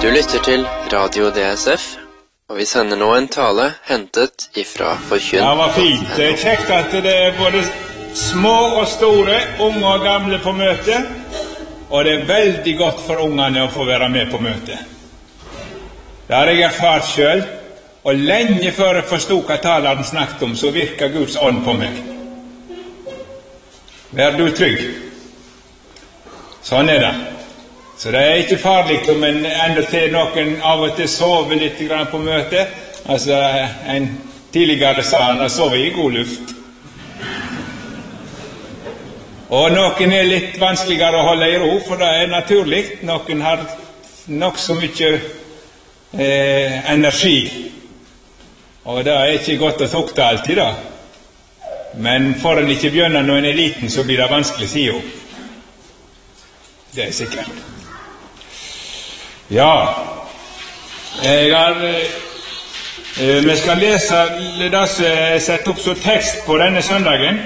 Du lytter til Radio DSF, og vi sender nå en tale hentet ifra Forkynn. Ja, var fint. Det er kjekt at det er både små og store, unge og gamle på møte, og det er veldig godt for ungene å få være med på møte. Det har jeg erfart selv, og lenge før jeg forstod hva taleren snakket om, så virker Guds ånd på meg. Vær du trygg. Sånn er det. Så det er ikke farlig om en enda til noen av og til sover litt på møtet. Altså, en tidligere sa han har sovet i god luft. Og noen er litt vanskeligere å holde i ro, for det er naturlig. Noen har nok så mye energi. Og det er ikke godt å tukte alltid, da. Men får en ikke begynne når en er liten, så blir det vanskelig, sier hun. Det er sikkert. Ja, vi skal lese det som er sett opp som tekst på denne søndagen.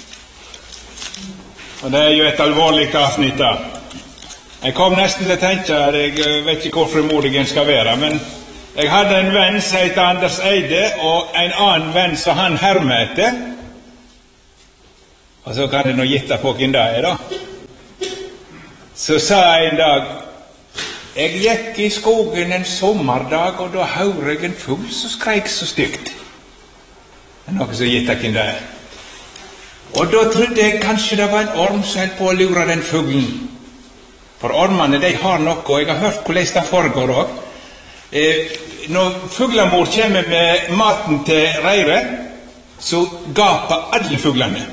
Og det er jo et alvorlig avsnitt da. Jeg kom nesten til å tenke, jeg vet ikke hvor frimodig en skal være, men jeg hadde en venn som het Anders Eide, og en annen venn som han hermet etter. Og så kan det nå gitte på hvem det er da. Så sa jeg en dag, jeg gikk i skogen en sommerdag, og da hørte jeg en fugl som skreik så stygt. Det er noe som gitt hvem det er. Og da trodde jeg kanskje det var en orm som holdt på å lure den fuglen. For ormene, de har noe, og jeg har hørt hvordan det foregår også. Når fuglamor kommer med maten til reiret, så gaper alle fuglene.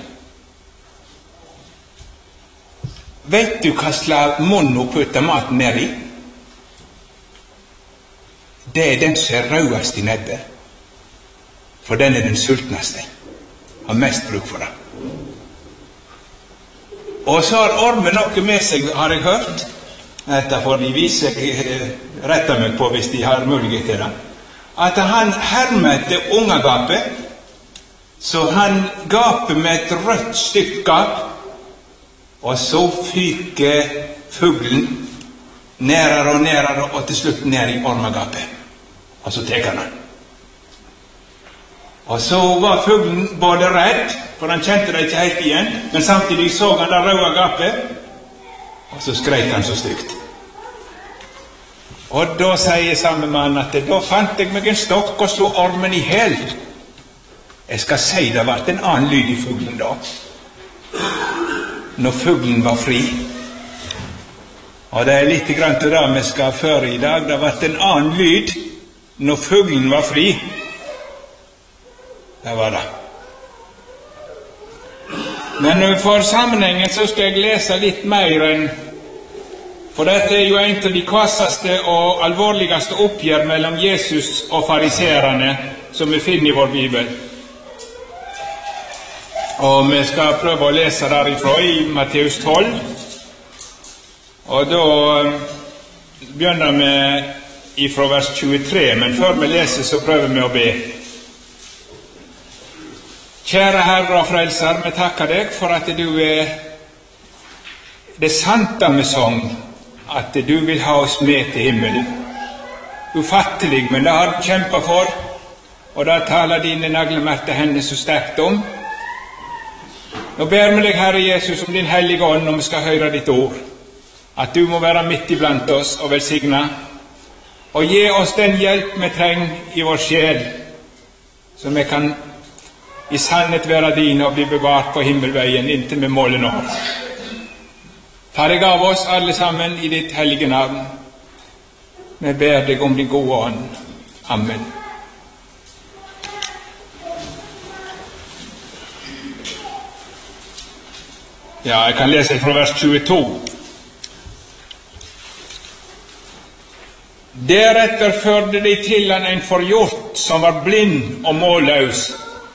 Vet du hva slag munn hun putter maten ned i? Det er den som er rødest i nebbet. For den er den sultneste. Har mest bruk for det. Og så har ormen noe med seg, har jeg hørt. Dette får de vise, rette meg på hvis de har mulighet til det. At han hermer etter ungagapet, så han gaper med et rødt stygt gap, og så fyker fuglen nærere og nærere, og til slutt ned i ormagapet. Og så teker han. Og så var fuglen både redd, for han kjente det ikke helt igjen, men samtidig så han det røde gapet, og så skrek han så stygt. Og da sier samme mann at da fant jeg meg en stokk og slo ormen i hel. Jeg skal si det var en annen lyd i fuglen da. Når fuglen var fri. Og det er litt grann til det vi skal føre i dag. Det var en annen lyd når fuglen var fri. Det var det. Men for sammenhengen så skal jeg lese litt mer enn, for dette er jo en av de kvasseste og alvorligste oppgjør mellom Jesus og fariserene som vi finner i vår Bibel. Og vi skal prøve å lese derifra i Matteus 12. Og da begynner vi ifra vers 23, men før vi leser så prøver vi å be. Kjære Herre og Frelser, vi takker deg for at du er det sante med sång, at du vil ha oss med til himmelen. Ufattelig, men det har du kjempet for, og da taler dine naglemerte hender så sterkt om. Nå ber vi deg, Herre Jesus, om din hellige ånd når vi skal høre ditt ord, at du må være midt iblant oss og velsigne, og gi oss den hjelp vi trenger i vår sjel, så vi kan i sannhet være dine og bli bevart på himmelveien inntil vi målet når. Ta deg av oss alle sammen i ditt hellige navn. Vi ber deg om din gode ånd. Amen. Ja, jeg kan lese fra vers 22. Deretter førte de til han en forgjort som var blind og målløs.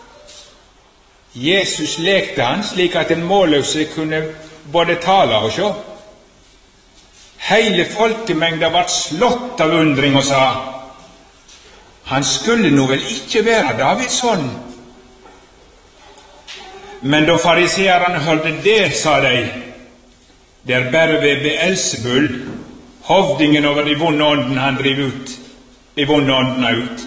Jesus lekte han slik at en målløse kunne både tale og se. Hele folkemengda var slått av undring og sa, han skulle nå vel ikke være Davids sønn. Men da fariseerne hørte det, sa de, det er bare ved Beelzebul, Hovdingen over de vonde åndene, han driver ut de vonde åndene ut.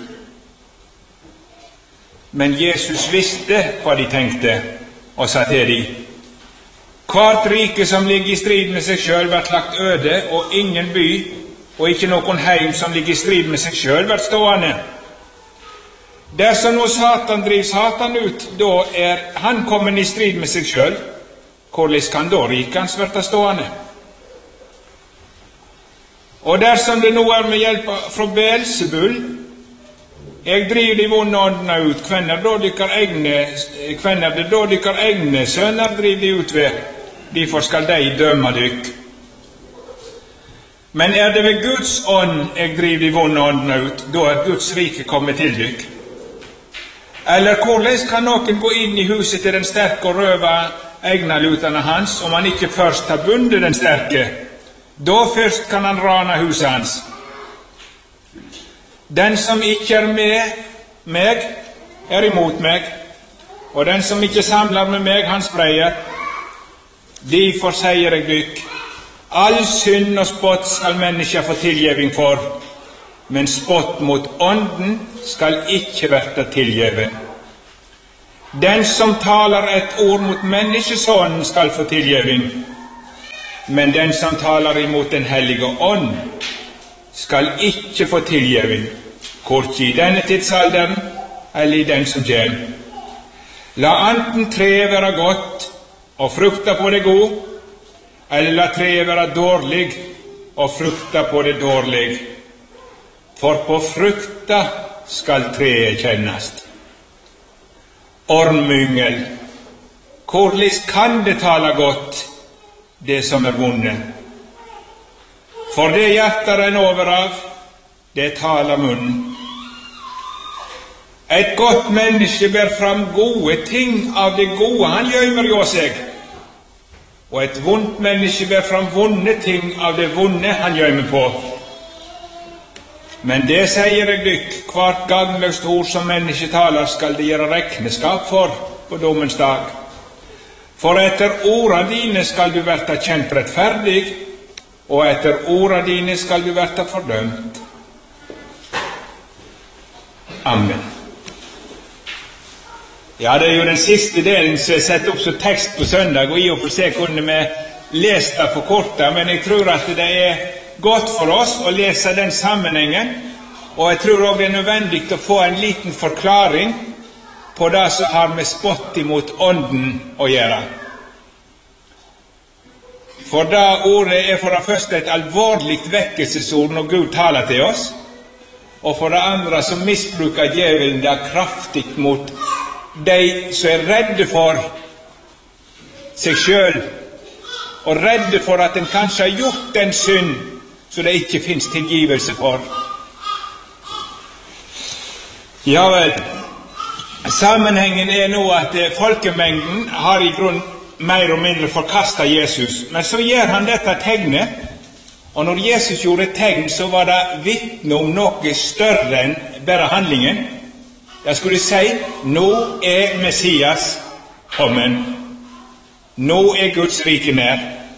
Men Jesus visste hva de tenkte, og sa til dem: Hvert rike som ligger i strid med seg selv, blir lagt øde, og ingen by, og ikke noen heim som ligger i strid med seg selv, blir stående. Dersom nå Satan driver Satan ut, da han kommet i strid med seg selv. Hvordan kan da riket hans bli stående? Og dersom det nå med hjelp fra Beelzebul, jeg driver de vonde åndene ut, hvem det da dykker egne sønner driver de ut ved? Derfor skal de dømme dykk. Men det ved Guds ånd jeg driver de vonde åndene ut, da Guds rike kommet til dykk. Eller hvordan kan noen gå inn i huset til den sterke og røve egnalutene hans, om han ikke først har bundet den sterke? Da først kan han rane huset hans. Den som ikke med meg, imot meg, og den som ikke samler med meg, han spreier. Derfor sier jeg dykk, all synd og spott skal mennesker få tilgjeving for, men spott mot ånden skal ikke være tilgjeven. Den som taler et ord mot menneskesånden skal få tilgjeving, men den som taler imot den hellige ånd skal ikke få tilgjeving, korkje i denne tidsalderen eller i den som kommer. La anten treet være godt og frukta på det god, eller la treet være dårlig og frukta på det dårlig. For på frukta skal treet kjennast. Ormyngel, hvordan kan det tale godt, det som vonde? For det hjertet en over av, det taler munnen. Et godt menneske ber fram gode ting av det gode han gjømmer jo seg, og et vondt menneske ber fram vonde ting av det vonde han gjømmer på. Men det sier jeg dykk, hvert gagnløst ord som menneske taler, skal de gjøre regnskap for på dommens dag. For etter orda dine skal du verta kjent rettferdig, og etter orda dine skal du verta fordømt. Amen. Ja, det jo den siste delen som jeg setter opp som tekst på søndag, og i og for seg kunne vi lest det på kortet, men jeg tror at det godt for oss å lese den sammenhengen, og jeg tror også det nødvendig å få en liten forklaring på det som har med spott imot ånden å gjøre. For det ordet for det første et alvorlig vekkelsesord når Gud taler til oss, og for det andre så misbruker djevelen det kraftig mot de som redde for seg selv, og redde for at en kanskje har gjort den synd så det ikke finnes tilgivelse for. Ja vel, sammenhengen nå at folkemengden har i grunn mer og mindre forkastet Jesus, men så gjør han dette tegnet, og når Jesus gjorde tegn, så var det vitne om noe større enn bare handlingen. Jeg skulle si, nå Messias kommet. Nå Guds rike nær.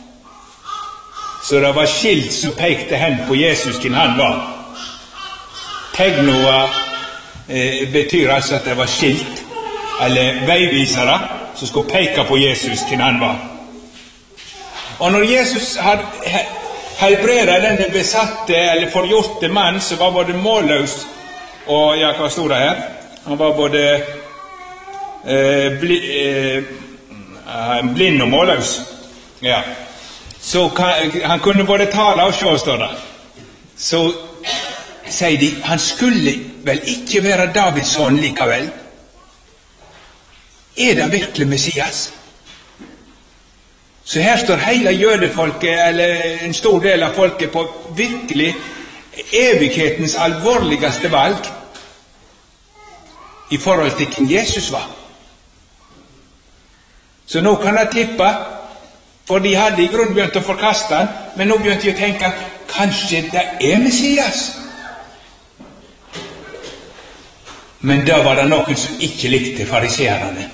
Så det var skilt som pekte hen på Jesus, hvem han var. Tegnoa betyr altså at det var skilt, eller veivisere, som skulle peke på Jesus, hvem han var. Og når Jesus hadde helbredet denne besatte, eller forgjorte mann, som var både målløs, og ja, hva stod det her? Han var både blind og målløs. Ja. Så han kunne både tale og se, står det. Så sier de, han skulle vel ikke være Davids sønn likevel? Det virkelig Messias? Så her står hele jødefolket, eller en stor del av folket, på virkelig evighetens alvorligste valg i forhold til hvem Jesus var. Så nå kan jeg tippe, for de hadde i grunn begynt å forkaste han, men nå begynte de å tenke, kanskje det Messias? Men da var det noen som ikke likte fariserene.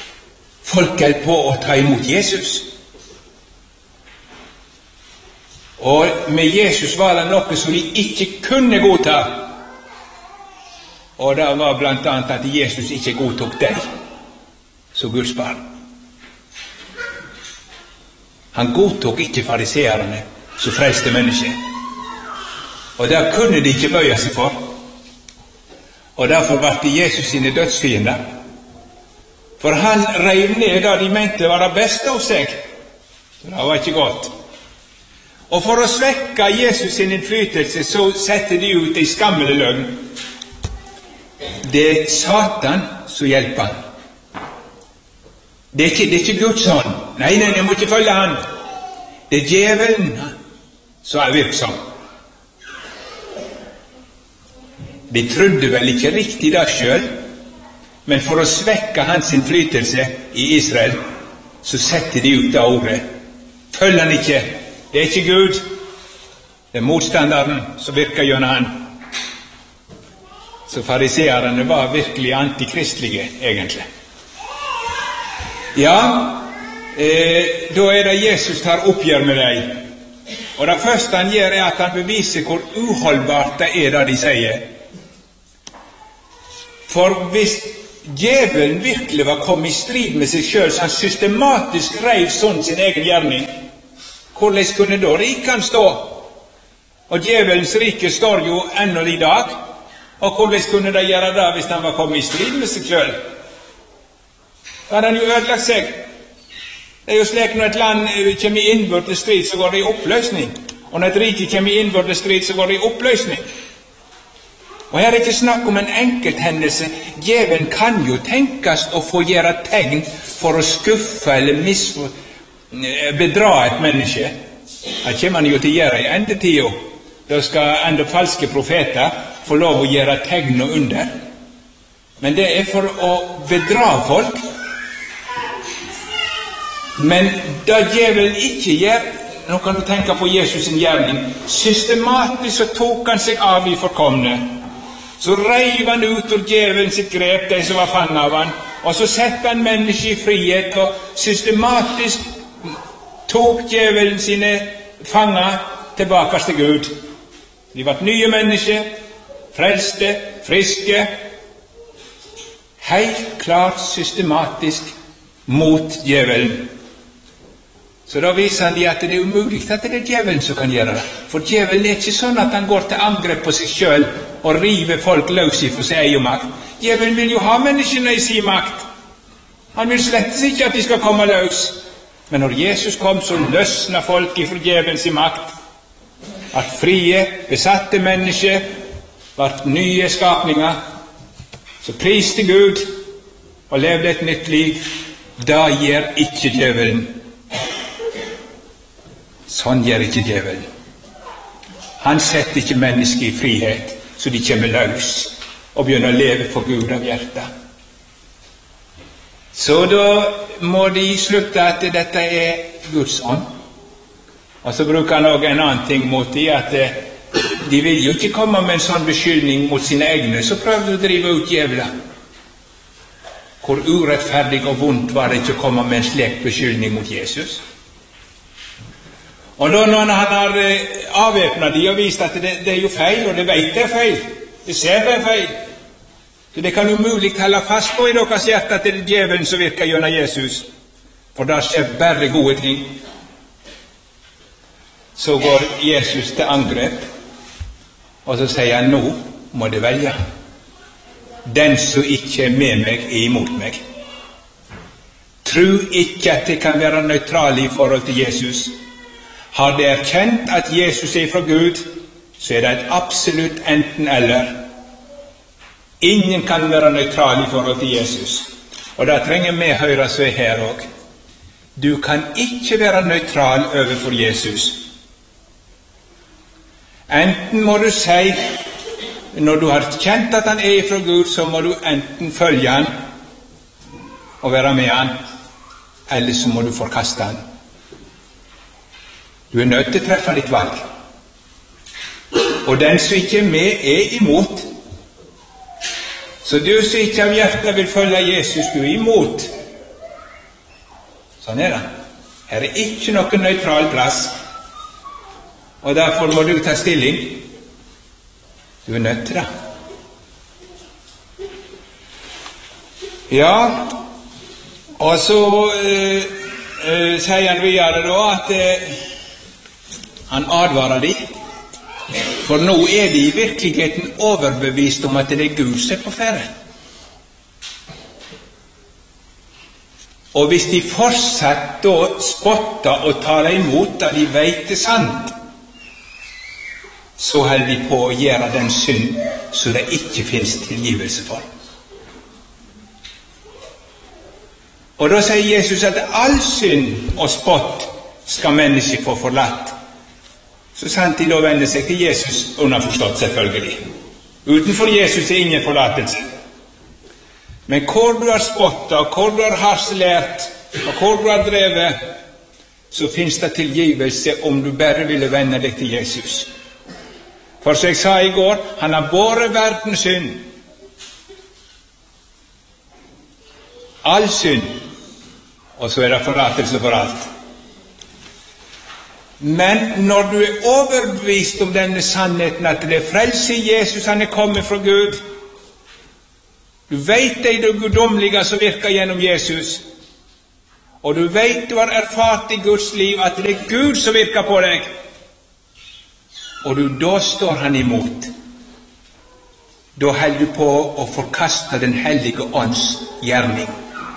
Folk held på å ta imot Jesus. Og med Jesus var det noe som de ikke kunne godta. Og det var blant annet at Jesus ikke godtok deg som Guds barn. Han godtok ikke fariseerne som frelste mennesker. Og det kunne de ikke bøye seg for. Og derfor var det Jesus sine dødsfiender. For han reiv ned det de mente var det beste av seg. Så det var ikke godt. Og for å svekke Jesus sin innflytelse, så setter de ut en skammelig løgn. Det er Satan som hjelper han. Det er ikke Guds hånd. Nei, jeg må ikke følge han. Det er djevelen som er virksom. De trodde vel ikke riktig det selv, men for å svekke hans innflytelse i Israel, så setter de ut det ordet. Følg han ikke. Det er ikke Gud. Det er motstanderen som virker gjennom han. Så fariseerne var virkelig antikristelige, egentlig. Ja, da er det Jesus tar oppgjør med deg. Og det første han gjør, er at han beviser hvor uholdbart det er det de sier. For hvis djevelen virkelig var kommet i strid med seg selv, så han systematisk reiv sånn sin egen gjerning, hvordan kunne da riket stå? Og djevelens rike står jo ennå i dag. Og hvordan kunne de gjøre det hvis han var kommet i strid med seg selv? Da hadde han jo ødelagt seg. Det er jo slik når et land kommer i innbyrdes strid, så går det i oppløsning. Og når et rike kommer i innbyrdes strid, så går det i oppløsning. Og her er det ikke snakk om en enkelthendelse. Djevelen kan jo tenkes å få gjøre tegn for å skuffe eller bedra et menneske. Det kommer han jo til å gjøre i endetida. Da skal enda falske profeter få lov å gjøre tegn og under. Men det er for å bedra folk. Men det djevelen ikke gjør, nå kan du tenke på Jesus sin gjerning, systematisk så tok han seg av i forkomne. Så reiv han ut ur djevelen sitt grep, de som var fanget av han, og så sette han mennesket i frihet, og systematisk tok djevelen sine fanger tilbake til Gud. De var nye mennesker, frelste, friske, helt klart systematisk mot djevelen. Så da viser han de at det er umulig at det er djevelen som kan gjøre det. For djevelen er ikke sånn at han går til angrep på seg selv og river folk løs ifra sin egen makt. Djevelen vil jo ha menneskene i sin makt. Han vil slett ikke at de skal komme løs. Men når Jesus kom, så løsna folk ifra djevelens makt. At frie, besatte mennesker var nye skapninger, så priste Gud og levde et nytt liv. Da gjør ikke djevelen. Sånn gjør ikke djevelen. Han setter ikke mennesker i frihet, så de kommer løs og begynner å leve for Gud av hjertet. Så da må de slutte at dette er Guds ånd. Og så bruker han også en annen ting mot de, at de vil jo ikke komme med en sånn beskyldning mot sine egne, så prøver de å drive ut djevelen. Hvor urettferdig og vondt var det ikke å komme med en slik beskyldning mot Jesus? Og da når han har avvæpnet de og vist at det er jo feil, og det vet det er feil, det ser det er feil, så det kan umulig holde fast på i deres hjerte at det er djevelen som virker gjennom Jesus, for der skjer bare gode ting. Så går Jesus til angrep, og så sier han, nå må du velge. Den som ikke er med meg, er imot meg. Tro ikke at det kan være nøytral i forhold til Jesus. Har det erkjent at Jesus er fra Gud, så er det et absolutt enten-eller. Ingen kan være nøytral i forhold til Jesus. Og det trenger vi høre så her også. Du kan ikke være nøytral overfor Jesus. Enten må du si, når du har kjent at han er fra Gud, så må du enten følge han og være med han, eller så må du forkaste han. Du er nødt til å treffe ditt valg. Og den som ikke er med, er imot. Så du som ikke av hjertet vil følge Jesus, du er imot. Sånn er det. Her er ikke noen nøytral plass. og derfor må du ta stilling. Du nødt til det. Ja, og så sier han videre da at han advarer de, for nå de i virkeligheten overbevist om at det Gud som på ferde. Og hvis de fortsatt da spotter og tar imot da de vet det sant, så holder de på å gjøre den synd så det ikke finnes tilgivelse for. Og da sier Jesus at all synd og spott skal mennesket få forlatt. Så sant de da vender seg til Jesus, underforstått selvfølgelig. Utenfor Jesus ingen forlatelse. Men hvor du har spottet, hvor du har harselert, og hvor du har drevet, så finnes det tilgivelse om du bare ville vende deg til Jesus. For som jeg sa i går, han har båret verdens synd. All synd. Og så det forlatelse for alt. Men når du overbevist om denne sannheten, at det frelse i Jesus, han kommet fra Gud, du vet det guddommelige som virker gjennom Jesus, og du vet du har erfart i Guds liv at det Gud som virker på deg, og da står han imot. Da holder du på å forkaste den hellige ånds gjerning.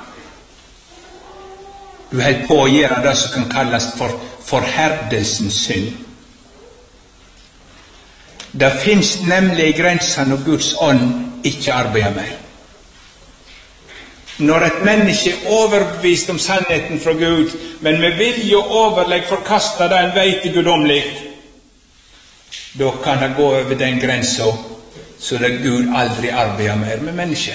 Du holder på å gjøre det som kan kalles for forherdelsens synd. Det finnes nemlig grenser når Guds ånd ikke arbeider mer. Når et menneske overbevist om sannheten fra Gud, men med vilje og overlegg forkaster det en veit i guddommeligt, da kan det gå over den grensen, så det Gud aldri arbeider mer med mennesket.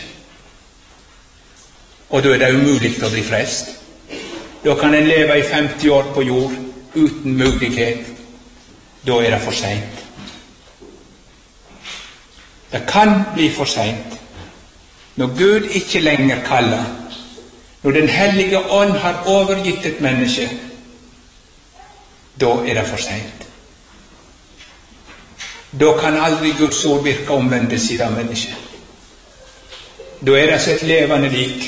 Og da det umulig å bli frelst. Da kan en leve i 50 år på jord uten mulighet. Da det for sent. Det kan bli for sent. Når Gud ikke lenger kaller, når Den hellige ånd har overgitt et menneske, da det for sent. Da kan aldri Guds ord virke omvendelse i det mennesket. Da det så et levende lik.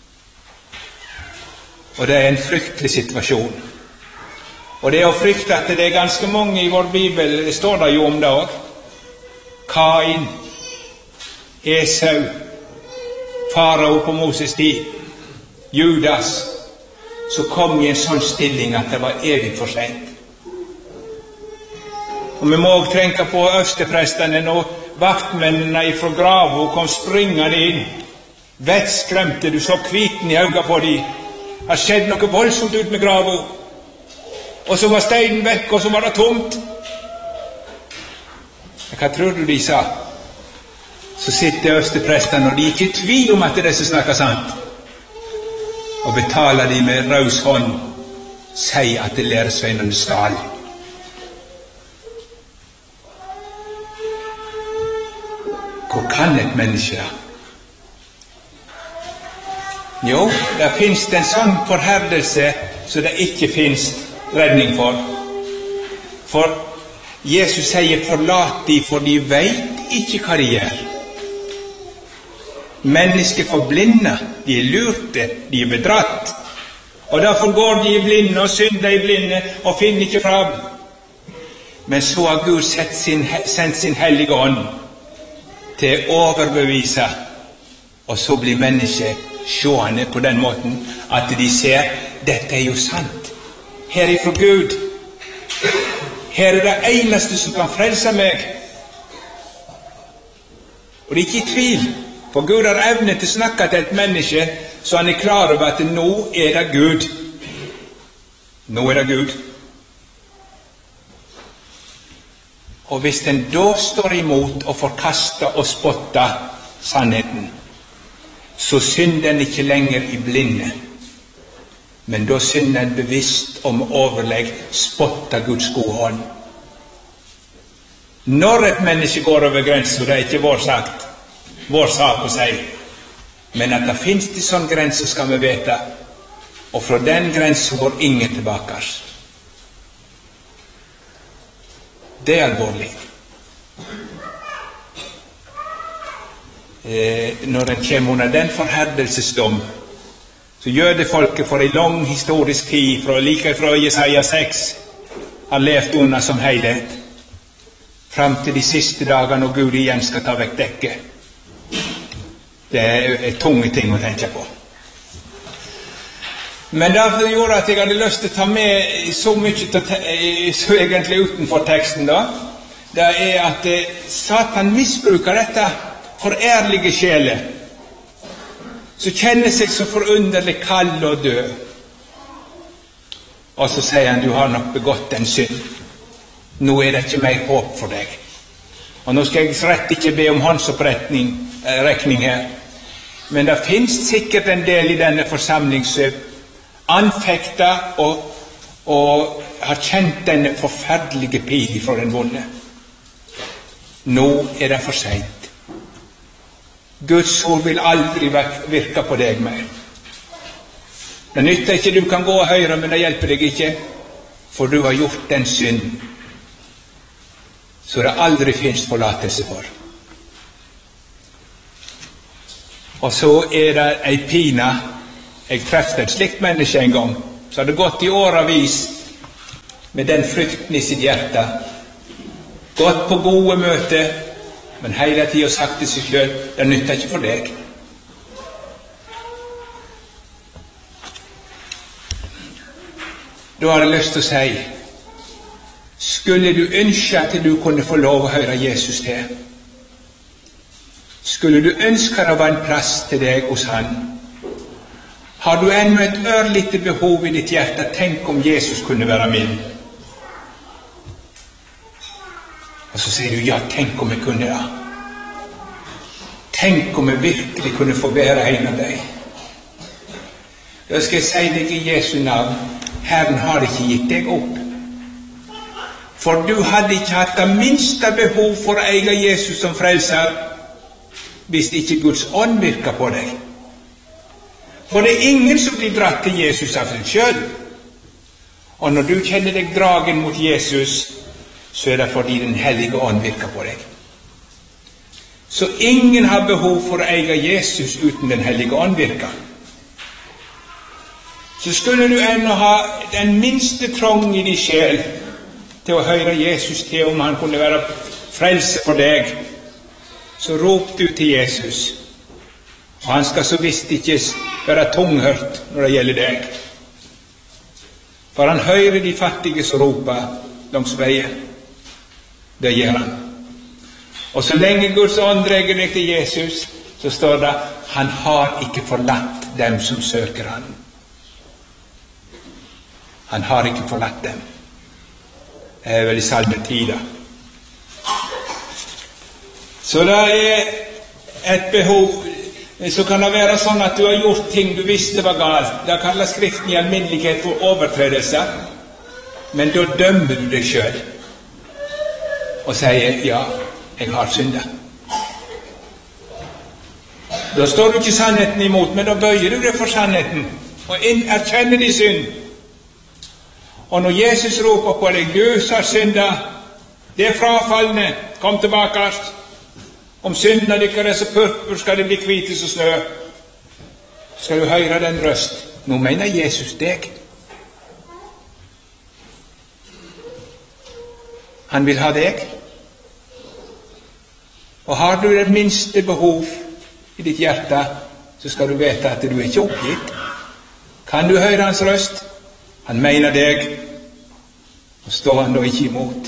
Og det en fryktelig situasjon. Og det å frykte at det ganske mange i vår Bibel, det står det jo om det også. Kain, Esau, farao på Moses tid, Judas, så kom i en sånn stilling at det var evig for sent. Og vi må også tenke på øversteprestene når vaktmennene fra grava kom springende inn. Vettskremte, du så kviten i øynene på de. Det skjedde noe voldsomt ut med grava. Og så var steinen vekk, og så var det tomt. Hva tror du de sa? Så sitter øversteprestene, og de ikke i tvil om at det som snakker sant. Og betaler de med raus hånd, sier at det læresveinene skal. Hvor kan et menneske da? Jo, det finnes en sånn forherdelse så det ikke finnes redning for. For Jesus sier forlat de, for de vet ikke hva de gjør. Mennesker forblinde, de lurte, de bedratt. Og derfor går de i blinde og synder i blinde og finner ikke fram. Men så har Gud sendt sin hellige ånd til å overbevise, og så blir mennesket sjående på den måten at de ser, dette jo sant. Her fra Gud. Her det eneste som kan frelse meg. Og det ikke i tvil, for Gud har evne til å snakke til et menneske, så han klar over at nå det Gud. Nå det Gud. Og hvis den da står imot og forkaster og spotter sannheten, så synder den ikke lenger i blinde, men da synder den bevisst om overlegg, spotter Guds gode hånd. Når et menneske går over grensen, det ikke vår sak å si, men at det finnes en sånn grense skal vi vite, og fra den grensen går ingen tilbake. Det er alvorlig. Når en kommer under den forherdelsesdom, så jødefolket for en lang historisk tid, like fra Jesaja 6, har levd under som helhet, fram til de siste dagene når Gud igjen skal ta vekk dekket. Det er tunge ting å tenke på. Men derfor gjorde at jeg hadde lyst til å ta med så mye så egentlig utenfor teksten da, det er at Satan misbruker dette for ærlige sjeler, som kjenner seg så forunderlig kald og død. Og så sier han, du har nok begått en synd. Nå er det ikke mer håp for deg. Og nå skal jeg rett ikke be om håndsopprekning her. Men det finnes sikkert en del i denne forsamling som anfekter og har kjent denne forferdelige pil fra den vonde. Nå er det for sent. Guds ord vil aldri virke på deg mer. Det nytter ikke, du kan gå og høre, men det hjelper deg ikke, for du har gjort den synd så det aldri finnes forlatelse for. Og så er det ei pina. Jeg treffte et slikt menneske en gang, så hadde gått i årevis med den frykten i sitt hjerte, gått på gode møter, men hele tiden sagt til seg selv, det nytter ikke for deg. Da har jeg lyst til å si, skulle du ønske at du kunne få lov å høre Jesus til? Skulle du ønske det var en plass til deg hos han? Har du ennå et ørlite behov i ditt hjerte? Tenk om Jesus kunne være min. Og så sier du, ja, tenk om jeg kunne det. Tenk om jeg virkelig kunne få være en av deg. Da skal jeg si deg i Jesu navn, Herren har ikke gitt deg opp. For du hadde ikke hatt det minste behov for å eie Jesus som frelser, hvis ikke Guds ånd virker på deg. For det er ingen som blir dratt til Jesus av seg selv. Og når du kjenner deg dragen mot Jesus, så er det fordi den hellige ånd virker på deg. Så ingen har behov for å eie Jesus uten den hellige ånd virker. Så skulle du ennå ha den minste trong i din sjel til å høre Jesus til, om han kunne være frelse for deg, så rop du til Jesus. Og han skal så visst ikke være tunghørt når det gjelder deg. For han hører de fattige som roper langs veien. Det gjør han. Og så lenge Guds ånd drar deg til Jesus, så står det, han har ikke forlatt dem som søker han. Han har ikke forlatt dem. Det er vel i Salme 10 da. Så det er et behov. Så kan det være sånn at du har gjort ting du visste var galt. Det kalles Skriften i alminnelighet for overtredelser. Men da dømmer du deg selv og sier, ja, jeg har syndet. Da står du ikke sannheten imot, men da bøyer du deg for sannheten og erkjenner din synd. Og når Jesus roper på deg, du som har syndet, det er frafallende, kom tilbake. Om syndene dykker er så purpur, skal det bli hvite som snø. Skal du høre den røst? Nå mener Jesus deg. Han vil ha deg. Og har du det minste behov i ditt hjerte, så skal du vite at du er ikke oppgitt. Kan du høre hans røst? Han mener deg, og står han da ikke imot.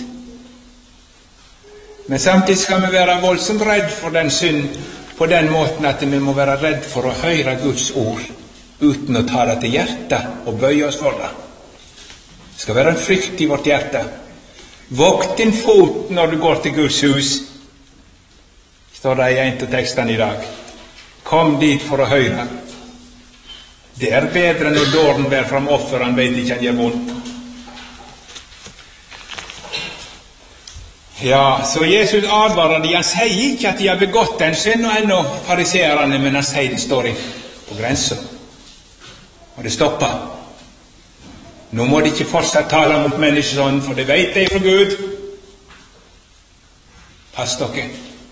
Men samtidig skal vi være voldsomt redd for den synd på den måten at vi må være redd for å høre Guds ord uten å ta det til hjertet og bøye oss for det. Det skal være en frykt i vårt hjerte. Vokt din fot når du går til Guds hus, står det i en av tekstene i dag. Kom dit for å høre. Det er bedre når dåren bærer fram offer, han vet ikke han gjør vondt. Ja, så Jesus advarer de. Han sier ikke at de har begått en synd og ennå fariserene, men han sier det står på grensen. Og det stopper. Nå må de ikke fortsatt tale mot menneskesånden, for det vet de fra Gud. Pass dere.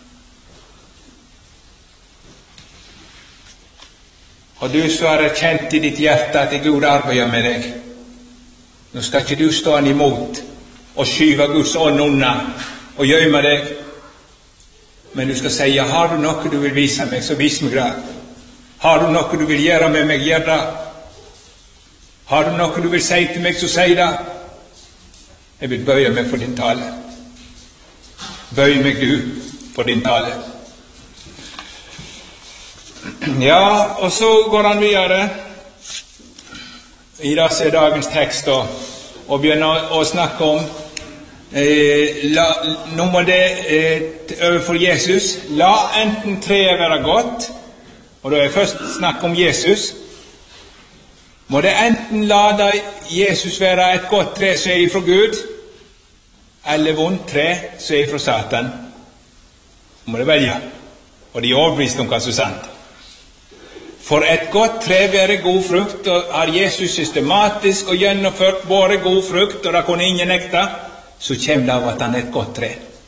Og du som har kjent i ditt hjerte at Gud arbeider med deg, nå skal ikke du stå han imot og skyve Guds ånd unna og gjemme deg, men du skal si, ja, har du noe du vil vise meg, så vis meg det. Har du noe du vil gjøre med meg, gjør det. Har du noe du vil si til meg, så si det. Jeg vil bøye meg for din tale. Bøy meg du for din tale. Ja, og så går han videre i det som er dagens tekst og begynner å snakke om nå må det overfor Jesus la enten treet være godt, og da er først snakk om Jesus, må det enten la Jesus være et godt tre som er ifra Gud, eller vondt tre som er ifra Satan. Må det velge, og de er overbevist om hva som er sant. For et godt tre være god frukt, og har Jesus systematisk og gjennomført bare god frukt, og det kunne ingen nekta, så kommer det av at han er et godt tre.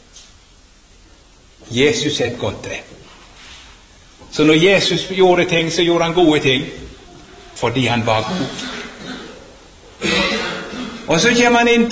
Jesus er et godt tre. Så når Jesus gjorde ting, så gjorde han gode ting, fordi han var god. Og så kommer han inn